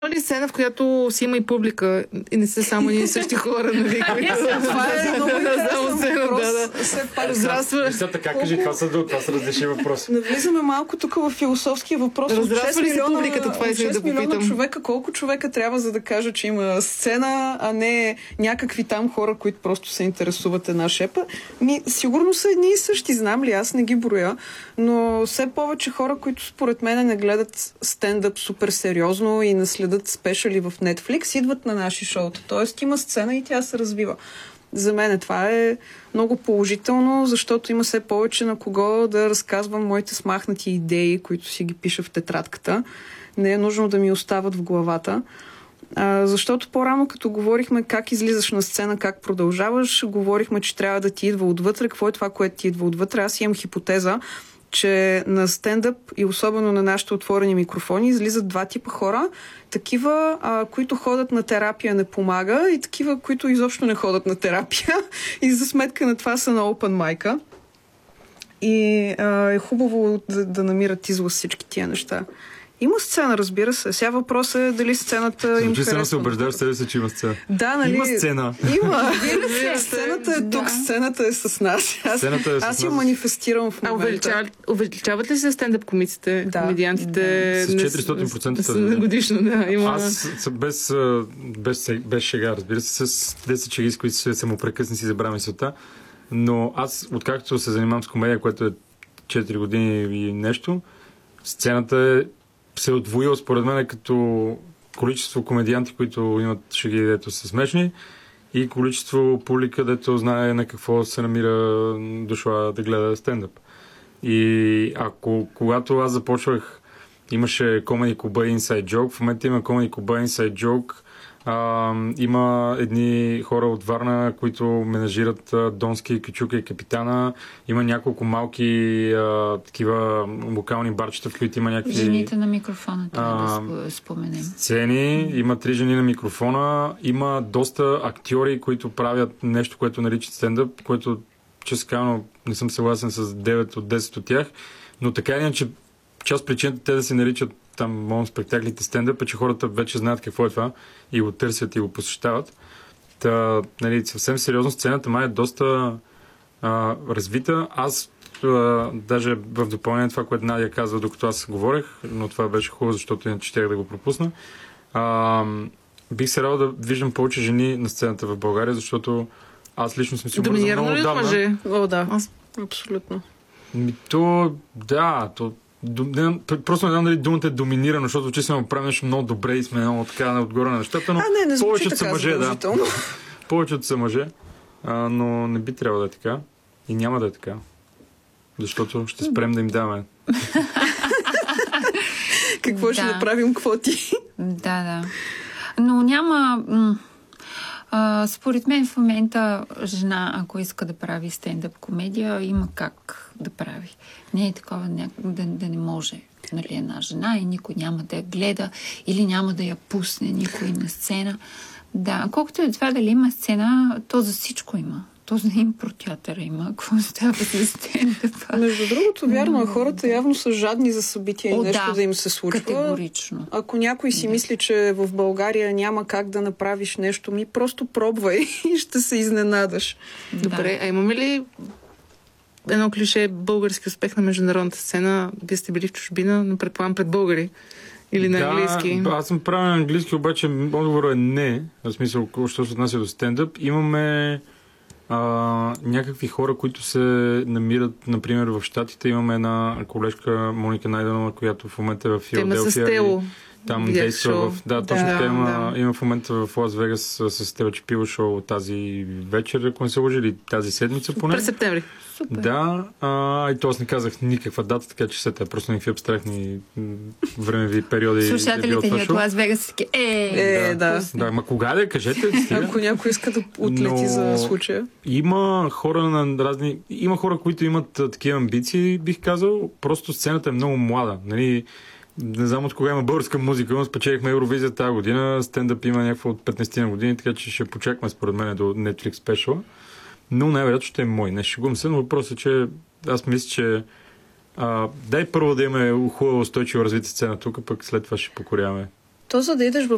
ли сцена, в която си има и публика и не са само ние същи хора, нали? Това е много интересен въпрос. Все пак разраства. Така, кажи, това са различни въпроси. Навлизаме малко тук в философския въпрос. Разраства ли се публиката? Това исках да попитам. Човека, колко човека трябва, за да кажа, че има сцена, а не някакви там хора, които просто се интересуват една шепа? Сигурно са едни и същи, знам ли, аз не ги броя, но все повече хора, които според мен не гледат стендъп супер сериозно и не следят спешали в Netflix, идват на наши шоута. Тоест има сцена и тя се развива. За мен това е много положително, защото има все повече на кого да разказвам моите смахнати идеи, които си ги пиша в тетрадката. Не е нужно да ми остават в главата. Защото по-рано, като говорихме как излизаш на сцена, как продължаваш, говорихме, че трябва да ти идва отвътре. Какво е това, което ти идва отвътре? Аз имам хипотеза, че на стендъп и особено на нашите отворени микрофони излизат два типа хора. Такива, които ходят на терапия, не помага, и такива, които изобщо не ходят на терапия и за сметка на това са на open mic-а. И е хубаво да намират излъз всички тия неща. Има сцена, разбира се. Сега въпросът е дали сцената им харесва. Се убеждаваш себе си, че има сцена. Да, нали? Има сцена. Има. Сцената е тук, сцената е с нас. Аз я манифестирам в момента. Увеличават ли се стендъп комиците, комедиантите? С 400%. На годишно, да. Има... Аз без шега, разбира се, с 10 шеги, с които се му прекъсни си забравя мисълта. Но аз, откакто се занимавам с комедия, което е 4 години и нещо, сцената се отвоила според мен като количество комедианти, които имат шеги, дето са смешни, и количество публика, дето знае на какво се намира дошла да гледа стендъп. И когато аз започвах, имаше Comedy Club Inside Joke, в момента има Comedy Club Inside Joke, има едни хора от Варна, които менажират Донски, Кючука и Капитана. Има няколко малки такива локални барчета, в които има някакви... Жените на микрофона, трябва да споменем. Сцени, има 3 жени на микрофона, има доста актьори, които правят нещо, което наричат стендъп, което, честно казано, не съм съгласен с 9 от 10 от тях, но така иначе част причината те да се наричат там моноспектаклите стендъп е, че хората вече знаят какво е това и го търсят и го посещават. Нали, съвсем сериозно сцената май е доста развита. Аз даже в допълнение това, което Надя казва, докато аз говорех, но това беше хубаво, защото иначе щях да го пропусна. Бих се радвал да виждам повече жени на сцената в България, защото аз лично съм сигурен за много отдавна. Доминирано ли мъже? Да, абсолютно. Просто не знам дали думата е доминирано, защото честно правим нещо много добре и сме много така отгоре на нещата, но повечето са мъже, да. Повечето са мъже, но не би трябвало да е така и няма да е така, защото ще спрем да им даваме. Какво ще направим квоти? Да. Но няма... според мен в момента жена, ако иска да прави стендъп комедия, има как да прави. Не е такова да не може, нали, една жена и никой няма да я гледа или няма да я пусне никой на сцена. Да, колкото е това дали има сцена, то за всичко има. То за импротеатъра има. Какво става за стендъпа? Между другото, вярно, хората явно са жадни за събития и нещо да им се случва. Категорично. Ако някой си мисли, че в България няма как да направиш нещо, просто пробвай и ще се изненадаш. Добре, а имаме ли едно клише български успех на международната сцена? Вие сте били в чужбина, но предполагам пред българи. Или на английски? Аз съм правил на английски, обаче отговорът е не. В смисъл, що се отнася до стендъп. Имаме някакви хора, които се намират, например, в Щатите. Имаме една колежка Моника Найденова, която в момента е в Филаделфия. Там действа има в момента в Лас Вегас с Тева Чепила шоу тази вечер, ако не се лъжи, или тази седмица поне. През септември. Супер. Да, и то аз не казах никаква дата, така че сета просто някакви абстрактни времеви периоди. Слушателите ни от Лас Вегас са таки, да, ма кога да кажете? Ако някой иска да отлети за случая. Има хора, които имат такива амбиции, бих казал. Просто сцената е много млада. Нали? Не знам от кога има българска музика, но спечелихме Евровизия тази година. Стендъп има някакво от 15 на години, така че ще почакаме според мен до Netflix Special. Но най-вероятно ще е мой. Не шегувам се, но въпросът е, че аз мисля, че дай първо да имаме хубава устойчива развита сцена тук, пък след това ще покоряваме. То за да идеш в